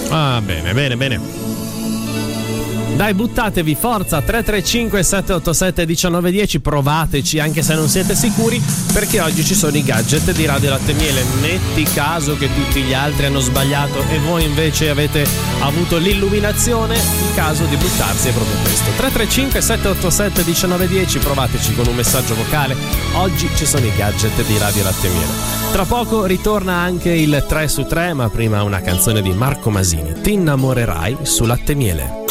Ah, bene, bene, bene. Dai, buttatevi, forza, 335 787 1910, provateci anche se non siete sicuri, perché oggi ci sono i gadget di Radio Latte e Miele. Metti caso che tutti gli altri hanno sbagliato e voi invece avete avuto l'illuminazione, il caso di buttarsi è proprio questo. 335 787 1910, provateci con un messaggio vocale. Oggi ci sono i gadget di Radio Latte e Miele. Tra poco ritorna anche il 3 su 3, ma prima una canzone di Marco Masini, Ti innamorerai su Latte e Miele.